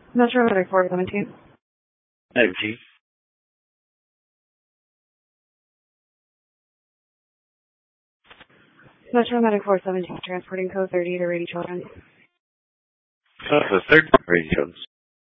Metro Medic 417. Hey, Chief. Metro Medic 417, transporting code 30 to Rady Children. The third radio.